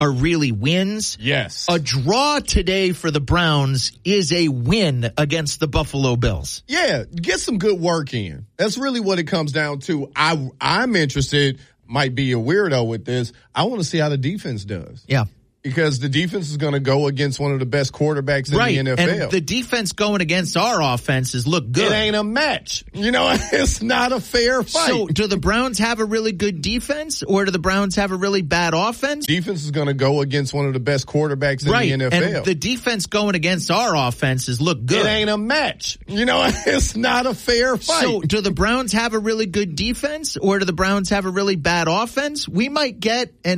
are really wins. Yes. A draw today for the Browns is a win against the Buffalo Bills. Yeah, get some good work in. That's really what it comes down to. I'm interested, might be a weirdo with this. I want to see how the defense does. Yeah. Because the defense is going to go against one of the best quarterbacks in the NFL. And the defense going against our offenses look good. It ain't a match. It's not a fair fight. So do the Browns have a really good defense, or do the Browns have a really bad offense? Defense is going to go against one of the best quarterbacks in the NFL. And the defense going against our offenses look good. It ain't a match. It's not a fair fight. So do the Browns have a really good defense, or do the Browns have a really bad offense? We might get an